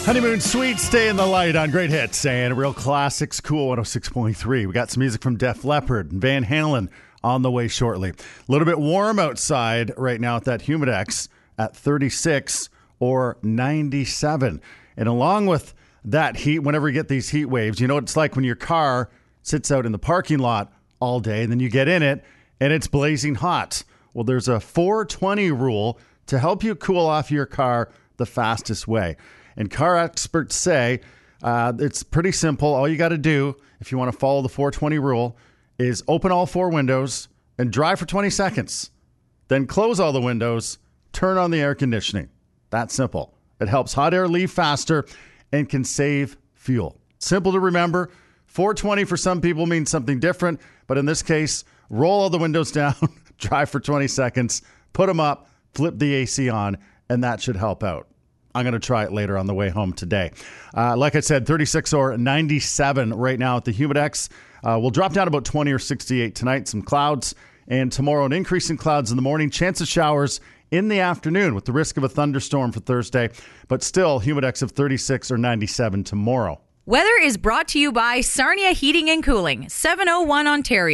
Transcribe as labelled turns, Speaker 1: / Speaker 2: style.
Speaker 1: Honeymoon Suite, Stay in the Light on Great Hits and Real Classics, Cool 106.3. We got some music from Def Leppard and Van Halen on the way shortly. A little bit warm outside right now at that Humidex at 36 or 97. And along with that heat, whenever you get these heat waves, you know what it's like when your car sits out in the parking lot all day and then you get in it and it's blazing hot. Well, there's a 420 rule to help you cool off your car the fastest way. And car experts say it's pretty simple. All you got to do, if you want to follow the 420 rule, is open all four windows and drive for 20 seconds. Then close all the windows, turn on the air conditioning. That simple. It helps hot air leave faster and can save fuel. Simple to remember. 420 for some people means something different, but in this case, roll all the windows down, drive for 20 seconds, put them up, flip the AC on, and that should help out. I'm going to try it later on the way home today. Like I said, 36 or 97 right now at the Humidex. We'll drop down about 20 or 68 tonight, some clouds. And tomorrow, an increase in clouds in the morning, chance of showers in the afternoon with the risk of a thunderstorm for Thursday. But still, Humidex of 36 or 97 tomorrow.
Speaker 2: Weather is brought to you by Sarnia Heating and Cooling, 701 Ontario.